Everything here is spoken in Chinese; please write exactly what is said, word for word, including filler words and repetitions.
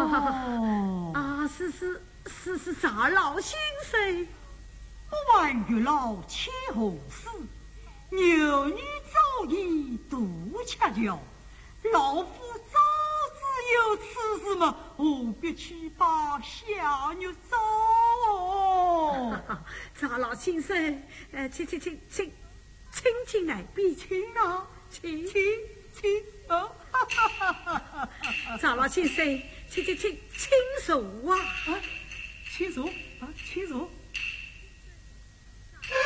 哦， 啊，是是是是啥老先生？ 不玩月老牵红丝，牛女早已度恰桥，老夫早知有此事嘛，何必去把小女走哦？ 查老先生，呃，请请请请请进来边， 请啊， 请请请啊！ 查老先生，请请请请坐啊！ 啊，请坐啊，请坐。